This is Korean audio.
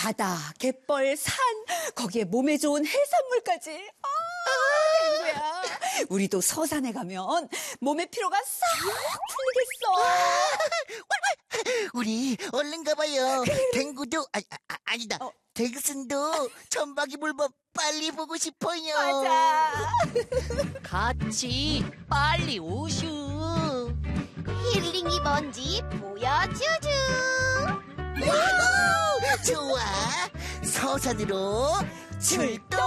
바다, 갯벌, 산, 거기에 몸에 좋은 해산물까지. 탱구야, 우리도 서산에 가면 몸의 피로가 싹 풀리겠어. 우리 얼른 가봐요. 댕구도 아니다. 댕순도 천박이 물범 빨리 보고 싶어요. 맞아. 같이 빨리 오슈. 힐링이 뭔지 보여주주. 와우, 좋아. 서산으로 출동.